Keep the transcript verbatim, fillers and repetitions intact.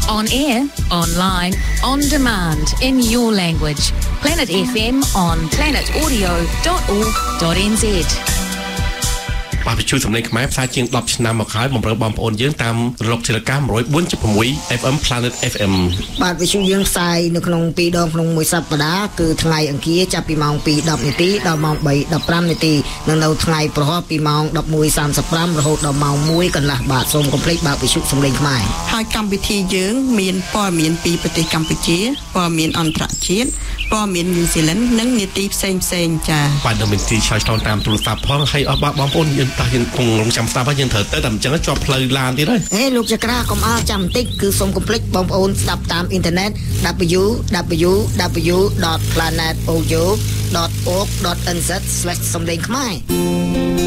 On air, online, on demand, in your language. Planet เอฟ เอ็ม on planet audio dot org dot n z បាទវិទ្យុសំឡេងខ្មែរផ្សាយជាងដប់ឆ្នាំមកហើយបំរើបងប្អូនយើងតាមរលកធាតុអាកាស one oh four point six เอฟ เอ็ม Planet เอฟ เอ็มបាទវិទ្យុយើងផ្សាយនៅក្នុងពីរដងក្នុងមួយសប្តាហ៍គឺថ្ងៃអង្គារចាប់ពីម៉ោង two ten នាទីដល់ម៉ោង three fifteen នាទីនិងនៅថ្ងៃប្រហ័សពីម៉ោង eleven thirty-five រហូតដល់ម៉ោង oneកន្លះបាទសូមកុំភ្លេចបើកវិទ្យុសំឡេងខ្មែរហើយកម្មវិធីយើងមានព័ត៌មានពីប្រទេសកម្ពុជាព័ត៌មានអន្តរជាតិព័ត៌មានញូហ្សេឡង់និងនីតិផ្សេងផ្សេងចា៎បាទនៅមានទីឆ្លើយឆ្លងតាមទូរស័ព្ទផងហើយអស់បងប្អូនយើងតោះយើងគង់រងចាំស្ដាប់ហើយយើងត្រូវទៅតែអញ្ចឹងជាប់ផ្លូវឡានទៀតហើយហេលោកចក្រាកុំអល់ចាំបន្តិចគឺសូមកុំភ្លេចបងប្អូនស្ដាប់តាមអ៊ីនធឺណិត w w w dot planet audio dot org dot n z សំឡេងខ្មែរ